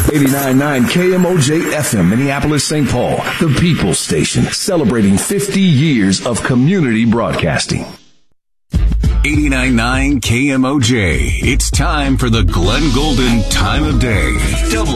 89.9 KMOJ FM, Minneapolis, St. Paul, the People's Station, celebrating 50 years of community broadcasting. 89.9 KMOJ. It's time for the Glenn Golden Time of Day.